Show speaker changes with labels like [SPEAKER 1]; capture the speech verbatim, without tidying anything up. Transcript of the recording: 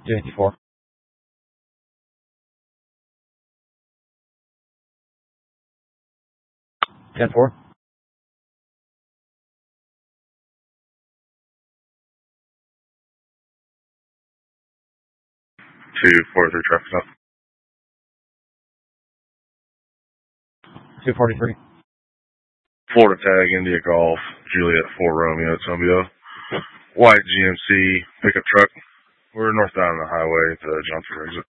[SPEAKER 1] J four. ten four.
[SPEAKER 2] two four three traffic stop.
[SPEAKER 1] two forty-three.
[SPEAKER 2] Florida tag, India Golf, Juliet four Romeo, Tombio. White G M C pickup truck. We're northbound on the highway at the Johnson exit.